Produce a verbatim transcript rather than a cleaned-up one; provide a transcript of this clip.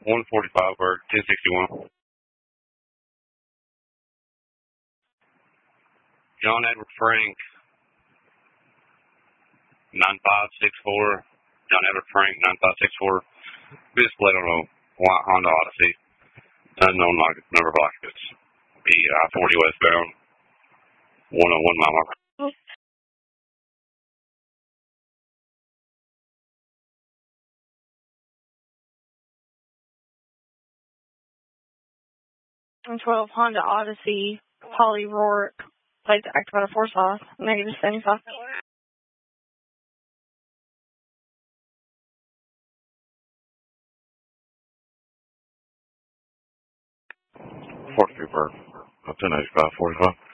one forty-five Bird, ten sixty-one. John Edward Frank, nine five six four. John Edward Frank, nine five six four. Displayed on a white Honda Odyssey. Unknown number of occupants. Be I forty westbound. one oh one mile marker. twelve Honda Odyssey, Holly Rourke, plates active out of Forsyth, negative seventy-five. forty-three Bird, ten eighty-five forty-five.